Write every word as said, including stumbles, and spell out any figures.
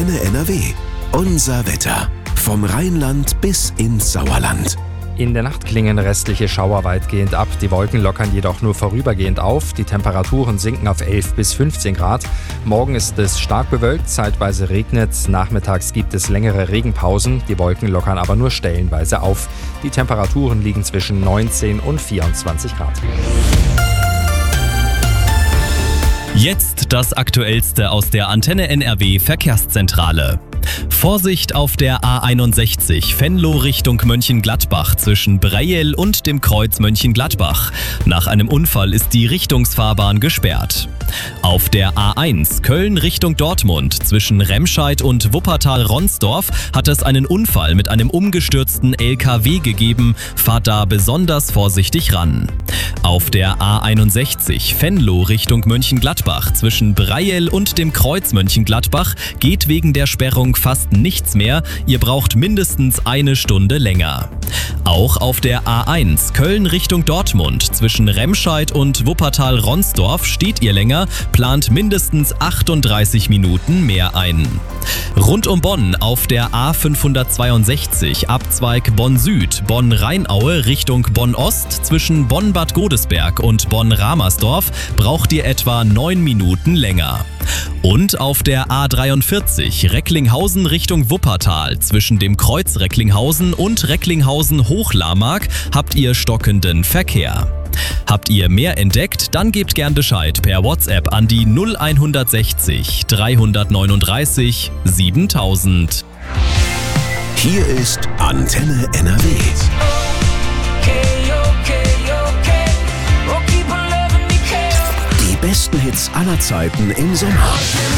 Antenne N R W. Unser Wetter. Vom Rheinland bis ins Sauerland. In der Nacht klingen restliche Schauer weitgehend ab. Die Wolken lockern jedoch nur vorübergehend auf. Die Temperaturen sinken auf elf bis fünfzehn Grad. Morgen ist es stark bewölkt, zeitweise regnet. Nachmittags gibt es längere Regenpausen. Die Wolken lockern aber nur stellenweise auf. Die Temperaturen liegen zwischen neunzehn und vierundzwanzig Grad. Jetzt das Aktuellste aus der Antenne N R W Verkehrszentrale. Vorsicht auf der A einundsechzig Venlo Richtung Mönchengladbach zwischen Breyel und dem Kreuz Mönchengladbach. Nach einem Unfall ist die Richtungsfahrbahn gesperrt. Auf der A eins Köln Richtung Dortmund zwischen Remscheid und Wuppertal-Ronsdorf hat es einen Unfall mit einem umgestürzten L K W gegeben. Fahrt da besonders vorsichtig ran. Auf der A einundsechzig Venlo Richtung Mönchengladbach zwischen Breyel und dem Kreuz Mönchengladbach geht wegen der Sperrung fast nichts mehr. Ihr braucht mindestens eine Stunde länger. Auch auf der A eins Köln Richtung Dortmund zwischen Remscheid und Wuppertal-Ronsdorf steht ihr länger, plant mindestens achtunddreißig Minuten mehr ein. Rund um Bonn auf der A fünfhundertzweiundsechzig Abzweig Bonn-Süd, Bonn-Rheinaue Richtung Bonn-Ost zwischen Bonn-Bad Godesberg und Bonn-Ramersdorf braucht ihr etwa neun Minuten länger. Und auf der A dreiundvierzig Recklinghausen Richtung Wuppertal zwischen dem Kreuz Recklinghausen und Recklinghausen-Hochlarmark habt ihr stockenden Verkehr. Habt ihr mehr entdeckt? Dann gebt gern Bescheid per WhatsApp an die null eins drei neununddreißig siebentausend. Hier ist Antenne N R W. Die besten Hits aller Zeiten im Sommer.